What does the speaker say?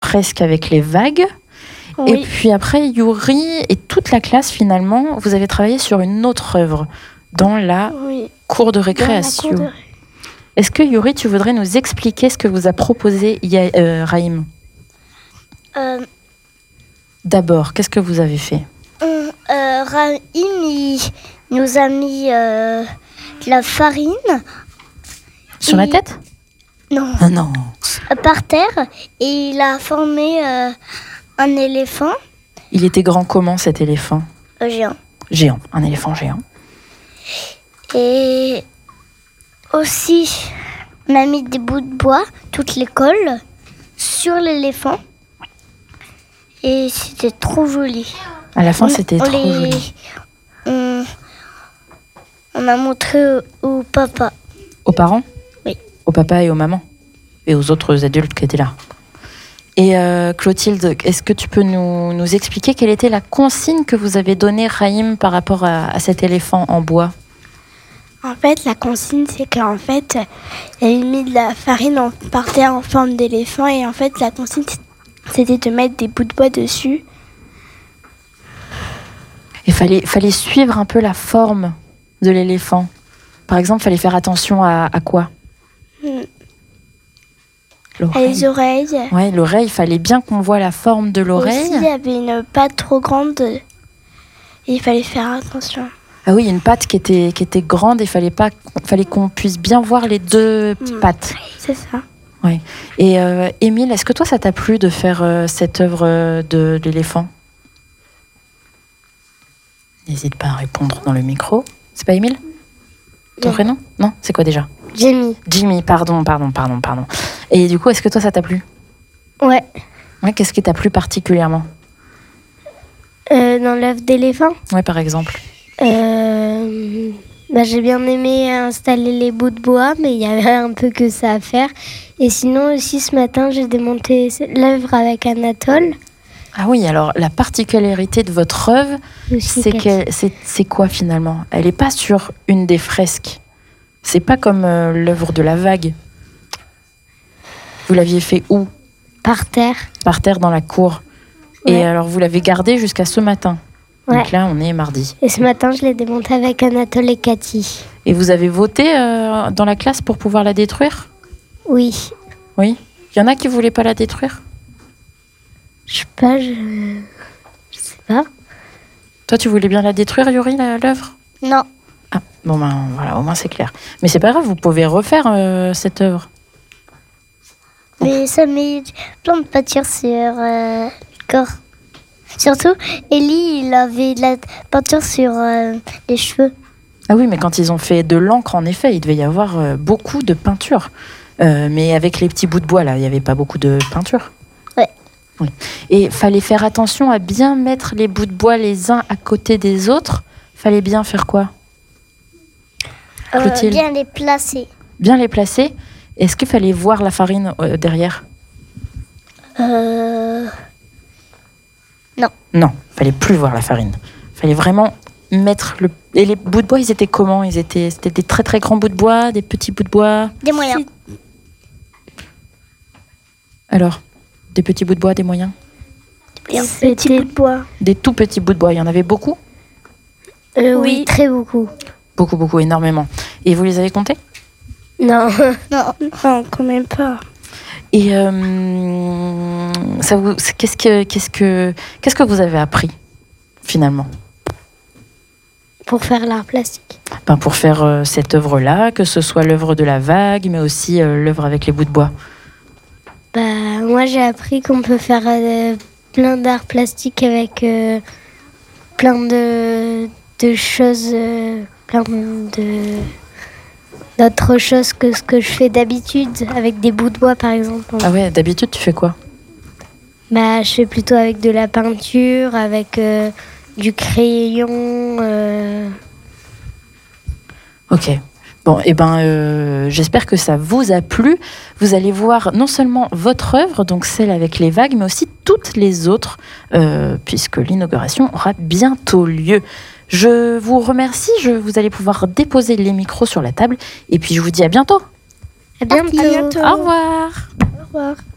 fresque avec les vagues. Oui. Et puis après, Yuri et toute la classe, finalement, vous avez travaillé sur une autre œuvre dans la cour de récréation. Est-ce que, Yuri, tu voudrais nous expliquer ce que vous a proposé Raïm ? D'abord, qu'est-ce que vous avez fait ? Raïm, il nous a mis de la farine. Sur la tête ? Non. Ah non. Par terre. Et il a formé un éléphant. Il était grand comment, cet éléphant ? Géant. Géant, un éléphant géant. Et aussi, on a mis des bouts de bois, toute l'école, sur l'éléphant. Et c'était trop joli. À la fin, c'était trop joli. On a montré au papa. Aux parents ? Oui. Au papa et aux mamans ? Et aux autres adultes qui étaient là. Et Clotilde, est-ce que tu peux nous expliquer quelle était la consigne que vous avez donnée, Raïm, par rapport à cet éléphant en bois ? En fait, la consigne, c'est qu'en fait, il a mis de la farine par terre en forme d'éléphant. Et en fait, la consigne, c'était de mettre des bouts de bois dessus. Il fallait suivre un peu la forme de l'éléphant. Par exemple, il fallait faire attention à quoi ? À les oreilles. Ouais, l'oreille, il fallait bien qu'on voit la forme de l'oreille. Aussi, il y avait une patte trop grande et il fallait faire attention. Ah oui, une patte qui était grande et fallait qu'on puisse bien voir les deux pattes. C'est ça. Ouais. Et Émile, est-ce que toi, ça t'a plu de faire cette œuvre de l'éléphant ? N'hésite pas à répondre dans le micro. C'est pas Émile ? Ton prénom ? Non, c'est quoi déjà ? Jimmy, pardon. Et du coup, est-ce que toi, ça t'a plu ? Ouais. Ouais, qu'est-ce qui t'a plu particulièrement ? Dans l'œuf d'éléphant ? Ouais, par exemple. J'ai bien aimé installer les bouts de bois, mais il y avait un peu que ça à faire. Et sinon, aussi, ce matin, j'ai démonté l'œuvre avec Anatole. Ah oui, alors la particularité de votre œuvre, c'est quoi finalement ? Elle n'est pas sur une des fresques. C'est pas comme l'œuvre de la vague. Vous l'aviez fait où ? Par terre. Par terre dans la cour. Ouais. Et alors vous l'avez gardée jusqu'à ce matin. Ouais. Donc là, on est mardi. Et ce matin, je l'ai démontée avec Anatole et Cathy. Et vous avez voté dans la classe pour pouvoir la détruire ? Oui. Oui ? Il y en a qui ne voulaient pas la détruire ? Je sais pas, je sais pas. Toi, tu voulais bien la détruire, Yuri, l'œuvre ? Non. Ah, bon ben voilà, au moins c'est clair. Mais c'est pas grave, vous pouvez refaire cette œuvre. Mais ça met plein de peinture sur le corps. Surtout, Ellie, il avait de la peinture sur les cheveux. Ah oui, mais quand ils ont fait de l'encre, en effet, il devait y avoir beaucoup de peinture. Mais avec les petits bouts de bois, là, il n'y avait pas beaucoup de peinture. Ouais. Oui. Et il fallait faire attention à bien mettre les bouts de bois les uns à côté des autres. Fallait bien faire quoi ? Bien les placer. Bien les placer. Est-ce qu'il fallait voir la farine derrière ? Non. Non, il fallait plus voir la farine. Il fallait vraiment mettre le... Et les bouts de bois, ils étaient comment ? C'était des très très grands bouts de bois, des petits bouts de bois ? Des moyens. Alors, des petits bouts de bois, des moyens ? Des petits bouts de bois. Des tout petits bouts de bois. Il y en avait beaucoup ? Oui, très beaucoup. Beaucoup, énormément. Et vous les avez comptés ? Non, quand même pas. Et qu'est-ce que vous avez appris, finalement ? Pour faire l'art plastique. Pour faire cette œuvre-là, que ce soit l'œuvre de la vague, mais aussi l'œuvre avec les bouts de bois. Moi, j'ai appris qu'on peut faire plein d'art plastique avec plein de choses, plein d'autres choses que ce que je fais d'habitude, avec des bouts de bois, par exemple. Ah ouais, d'habitude, tu fais quoi ? Je fais plutôt avec de la peinture, avec du crayon. Ok. Bon, j'espère que ça vous a plu. Vous allez voir non seulement votre œuvre, donc celle avec les vagues, mais aussi toutes les autres, puisque l'inauguration aura bientôt lieu. Je vous remercie. Vous allez pouvoir déposer les micros sur la table. Et puis, je vous dis à bientôt. À bientôt. Au revoir. Au revoir.